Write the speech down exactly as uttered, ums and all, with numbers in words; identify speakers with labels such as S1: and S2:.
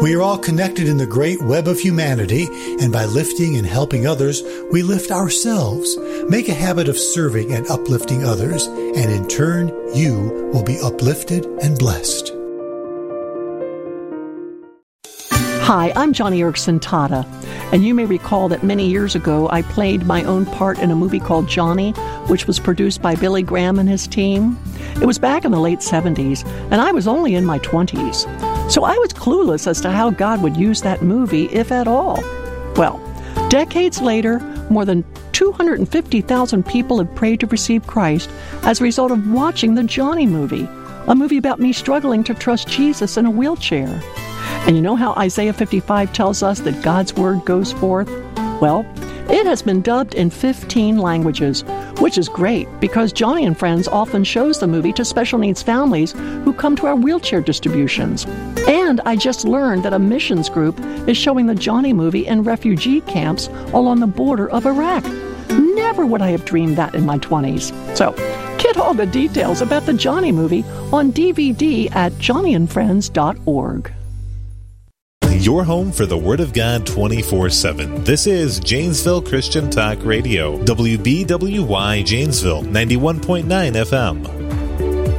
S1: We are all connected in the great web of humanity, and by lifting and helping others, we lift ourselves. Make a habit of serving and uplifting others, and in turn, you will be uplifted and blessed.
S2: Hi, I'm Johnny Erickson Tata, and you may recall that many years ago I played my own part in a movie called Johnny, which was produced by Billy Graham and his team. It was back in the late seventies, and I was only in my twenties. So I was clueless as to how God would use that movie, if at all. Well, decades later, more than two hundred fifty thousand people have prayed to receive Christ as a result of watching the Johnny movie, a movie about me struggling to trust Jesus in a wheelchair. And you know how Isaiah fifty-five tells us that God's word goes forth? Well, it has been dubbed in fifteen languages, which is great because Johnny and Friends often shows the movie to special needs families who come to our wheelchair distributions. And I just learned that a missions group is showing the Johnny movie in refugee camps along the border of Iraq. Never would I have dreamed that in my twenties. So, get all the details about the Johnny movie on D V D at johnny and friends dot org.
S3: Your home for the Word of God twenty-four seven. This is Janesville Christian Talk Radio. W B W Y Janesville, ninety-one point nine F M.